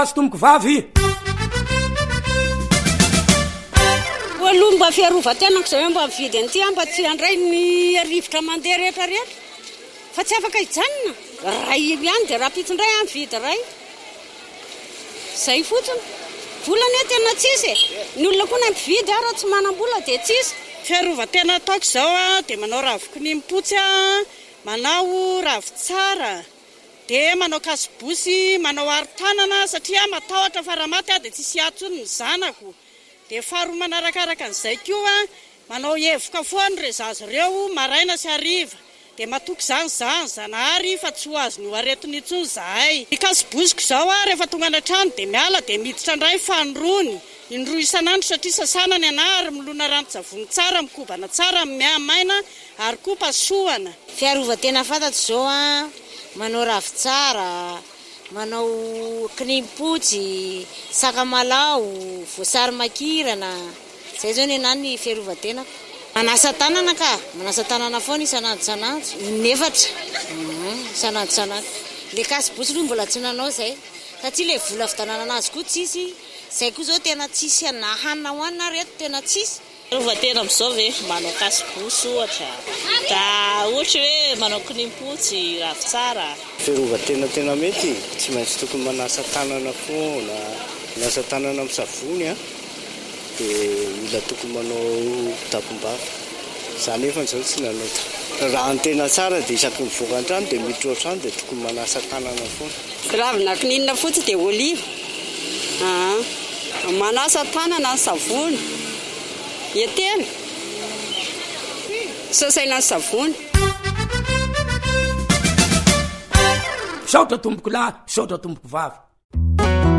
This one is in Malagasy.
Azo tomboko vavy aloha mba fiarovan-tenako zay hoe mba mividy an'ity mba tsy handray ny rivotra mandeha rehetrarehetra fa tsy afaka hijanona ray ihany dia raha pitindray mividy ray zay fotsiny volana e tena tsisy ny olona koa na mpividy raha tsy manam-bola dia tsisy. Fiarovan-tena ataoko zao dia manao ravin-kinimpotsy manao ravitsara dia manao kasibosy manao arotanana satria matahotra faramaty dia tsisy atsony ny zanako. Dia faharoa manarakaraka an'izay koa manao evoka foana re zaza ireo maraina sy hariva dia matoky zanahary fa tsy ho azony ho aretiny intsony zahay. Ny kasibosiko zao rehefa tonga any an-trano dia miala dia miditra indray fanirony indroa isanandro satria sasana ny anary milona ranon-tsavony tsara mikobana tsara miamaina ary koa pasohana. Fiarovan-tena fantatro zao manao ravitsara manao kinimpotsy sakamalao voasary makirana zay zao ny anany fiarovan-tena. Manasa tanana foana isanandro inefatra isanandro le kasibosy aloha mbola tsy nanao zay satria le vola fidanana anazy koa tsisy zay koa zao tena tsisy hanina hoanina reto tena tsisy. Fiarovan-tena amin'izao ve manao kasibosy ohatra da ohatra hoe manao kinimpotsy ravitsara. Fiarovan-tena tena mety tsy maintsy tokony manasa tanana foana manasa tanana amin'ny savony dia mila tokony manao takom-bava izany efa zao tsy nanao raha ny tena tsara dia isaky mivoaka an-trano dia miditra ao an-trano dia tokony manasa tanana foana. Ravina kininina fotsy dia oliva manasa tanana ny savony etena sasaina ny savony. saotra tomboko lahy saotra tomboko vavy.